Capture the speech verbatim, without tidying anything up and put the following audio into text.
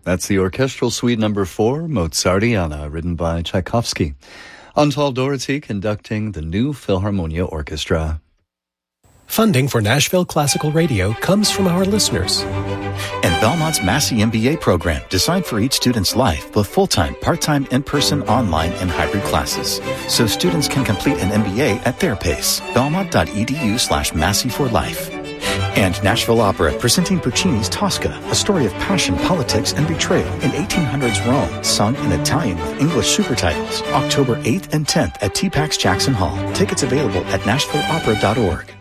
That's the Orchestral Suite Number four, Mozartiana, written by Tchaikovsky. Antal Doherty conducting the New Philharmonia Orchestra. Funding for Nashville Classical Radio comes from our listeners. And Belmont's Massey M B A program, designed for each student's life, with full-time, part-time, in-person, online, and hybrid classes. So students can complete an M B A at their pace. Belmont.edu slash Massey for life. And Nashville Opera, presenting Puccini's Tosca, a story of passion, politics, and betrayal in eighteen hundreds Rome, sung in Italian with English super titles. October eighth and tenth at T PAX Jackson Hall. Tickets available at nashville opera dot org.